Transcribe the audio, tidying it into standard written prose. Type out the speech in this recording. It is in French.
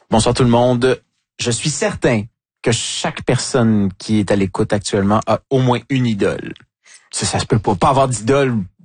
Bonsoir tout le monde. Je suis certain que chaque personne qui est à l'écoute actuellement a au moins une idole. Ça se peut pas avoir d'idole